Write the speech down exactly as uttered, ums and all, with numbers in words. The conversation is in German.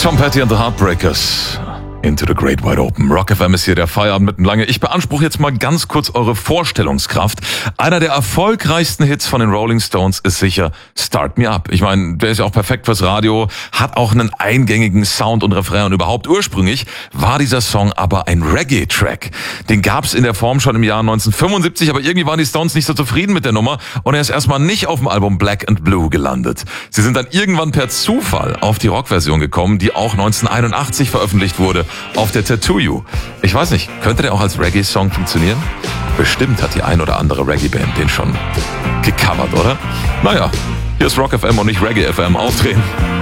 Tom Petty and the Heartbreakers. Into the Great Wide Open. Rock F M ist hier der Feierabend mitten lange. Ich beanspruche jetzt mal ganz kurz eure Vorstellungskraft. Einer der erfolgreichsten Hits von den Rolling Stones ist sicher Start Me Up. Ich meine, der ist ja auch perfekt fürs Radio, hat auch einen eingängigen Sound und Refrain und überhaupt ursprünglich war dieser Song aber ein Reggae-Track. Den gab's in der Form schon im Jahr neunzehnhundertfünfundsiebzig, aber irgendwie waren die Stones nicht so zufrieden mit der Nummer und er ist erstmal nicht auf dem Album Black and Blue gelandet. Sie sind dann irgendwann per Zufall auf die Rockversion gekommen, die auch neunzehnhunderteinundachtzig veröffentlicht wurde. Auf der Tattoo You. Ich weiß nicht, könnte der auch als Reggae-Song funktionieren? Bestimmt hat die ein oder andere Reggae-Band den schon gecovert, oder? Naja, hier ist Rock F M und nicht Reggae F M. Aufdrehen.